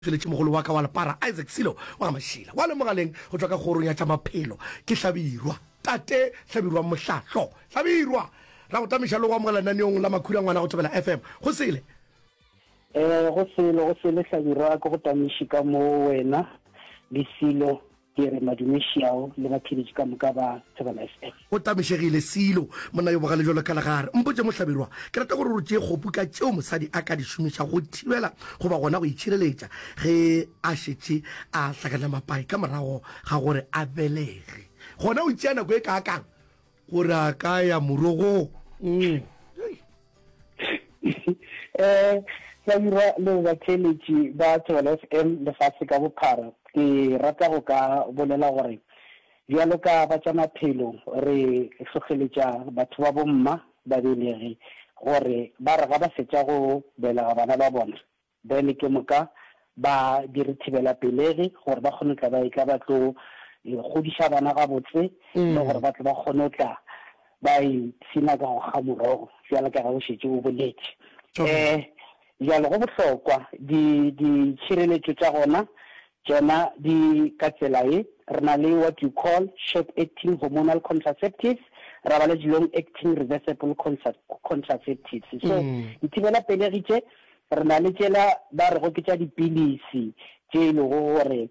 Feletse mogolo wa ka wa Lepara Isaac Silo wa Mashila wa le mogaleng go tswa ka gorong ya tsa maphelo ke Hlabirwa tate Hlabirwa Mohlahlo Hlabirwa ra go tamiša le go amogela naneong la makhura ngwana go Thobela FM go sele go sele Hlabirwa go tamiši ka mo wena le Silo ke re madumešiao le bapheditši ka moka ba Thobela FM o tamišegile Silo monna yo bogale jalo ka legare mpotse Mohlabirwa ke rata gore re tšee kgopu ka tšeo mosadi a ka di šomiša go thibela goba gona go itšhireletša ge a šetše a hlakana mapai ka morago ga gore a belege gona o tšea nako e kaakang gore a ka ya morogong Hlabirwa le batheletši ba Thobela FM lefatshe ka bophara ke rata go ka bolela gore bjalo ka ba tša maphelo re hlogeletša batho ba bomma ba belege gore ba re ga ba fetša go belega bana ba bona bene ke moka ba dire thibela pelegi gore ba kgone tla ba e ka ba tlo godiša bana gabotse le gore ba tla ba kgone tla ba ipsina ka go ga morogo bjalo ka ga o šetše o boletše jalo go bohlokwa di tšhireletšo tša gona tsona di ka tsela e re na le what you call short acting hormonal contraceptives ra ba le long acting reversible contraceptives so dithibela pelegi tše re na le tšela ba re go ke tša dipilisi tše e le gore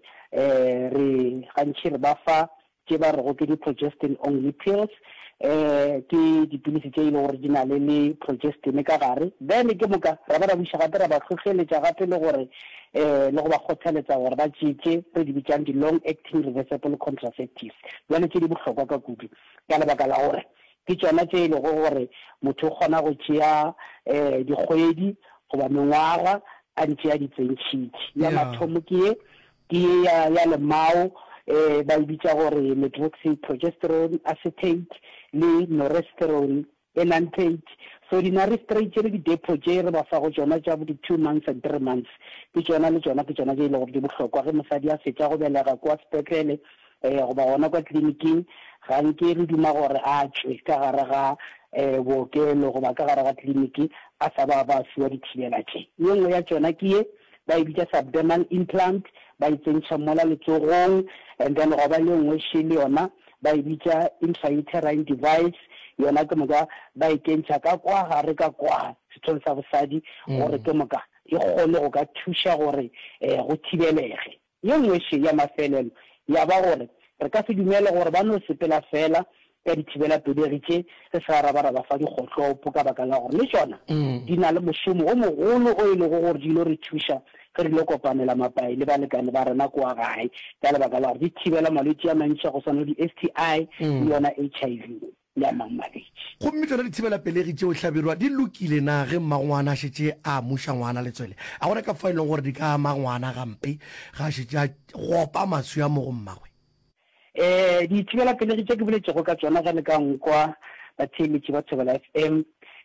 re gantši re ba fa tše ba re go ke di-progestin only pills ke dipilisi tše e le gore di na le progestin ka gare then ke moka ra ba ra buša gape ra ba tlhotlheletša gape le gore le go ba kgothaletsa gore ba tšeetše re di bitsang di-long acting reversible contraceptives jale tše di bohlokwa ka kudu ka lebaka la gore ke tšona tše e le gore motho o kgona go tšea dikgwedi goba mengwaga a ntše a di tsentšhitše ya mathomo ke ya lemao ba e bitša gore methoxyprogesterone acetate le norepinephrine enanthate so di-nare straight le di-depo tše re ba fa go tšona tša bo di-2 months and 3 months ke tšona tše e le gore di bohlokwa ge mosadi a fetša go belega kwa sepetlele goba gona kwa tleliniking ga nke re duma gore a tšwe ka gare ga bookelo goba ka gare ga tleliniki a sa ba fiwa dithibela tše ye nngwe ya tšona ke ye ba e bitša subdermal implant ba e tsentšha mola letsogong and then go ba le nngwe še le yona ba e bitša intrauterine device yona ke moka ba e kentšha ka kwa gare ka kwa sethong sa bosadi gore ke moka e kgone go ka thuša gore go thibelege ye nngwe še ya mafelelo ya ba gore re ka se dumele gore ba no sepela fela ka dithibela pelegi tše se sa raba fa dikgotlopo ka baka la gore le tšona di na le mošomo o mogolo o e lego gore di ilo re thuša ge re ile kopanela mapai le balekane ba rena kwa gae ka lebaka la gore di thibela malwetse a mantši go sana di-STI le yona HIV le a mang malwetse gomme tsona dithibela pelegi tšeo Hlabirwa di lokile na ge mmangwana a šetše a muša ngwana letswele a gore ka fa e leng gore di ka ama ngwana gampe ga a šetše a gopa maswi a mo go mmagwe dithibela pelegi tše ke boletšego ka tsona ga le ka nkwa batheletši ba Thobela FM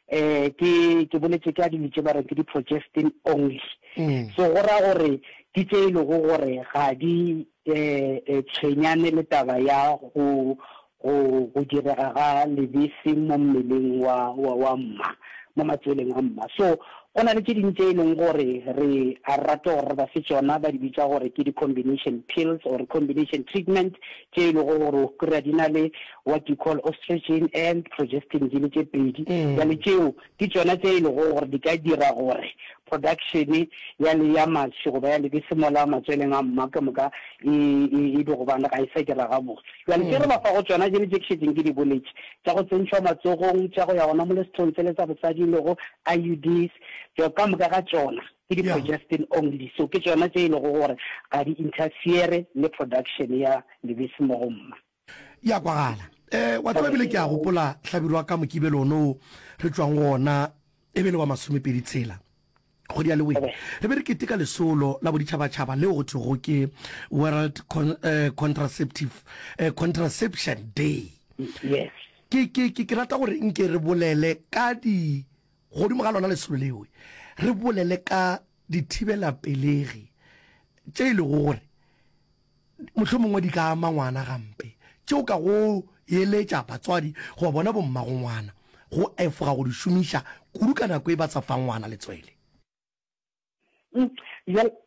ke boletše ka dilo tše ba re ke di-progestin only so go ra gore ke tše e lego gore ga di tshwenyane le taba ya go direga ga lebese mo mmeleng wa mma mo matsweleng a mma so go na le tše ding tše e leng gore re a rata gore ba se tšona ba di bitša gore ke di-combination pills or combination treatment tše e lego gore o kry-a di na le what you call estrogen and progestin di le tše pedi jale tšeo ke tšona tše e lego gore di ka dira gore production ya maswi goba ya lebese mola matsweleng a mma ka moka e di gobane ga e sa dira gabotse jale tše re ba fa go tšona tše le tše ke šetseng ke di boletše tša go tsentšhwa matsogong tša go ya gona mo lesethong tsele tsa bosadi lego IUDs jo ka moka ga tšona ke di-progestin only so ke tšona tše e lego gore ga di interfere le production ya lebese mo go mma ya kwagala wa tseba bile ke a gopola Hlabirwa ka mokibelo ono re tswang gona e be le wa 20 go dia le we re be re keteka lesolo la boditšhabatšhaba leo go thego ke World Contraception Day yes ke rata gore nke re bolele ka godimo ga lona lesolo leo re bolele ka dithibela pelegi tše e le gore mohlomongwe di ka ama ngwana gampe tšeo ka go eletša batswadi go bona bommago ngwana go efoga go di šomiša kudu ka nako e ba tsa fa ngwana letswele